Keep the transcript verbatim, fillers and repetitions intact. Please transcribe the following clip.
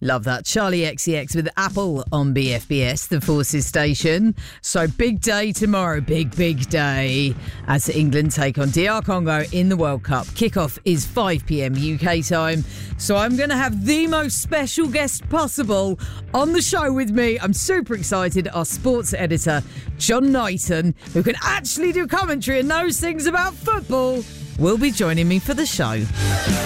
Love that. Charlie X C X with Apple on B F B S, the Forces station. So big day tomorrow, big, big day as England take on D R Congo in the World Cup. Kickoff is five p.m. U K time. So I'm going to have the most special guest possible on the show with me. I'm super excited. Our sports editor, John Knighton, who can actually do commentary and knows things about football, will be joining me for the show.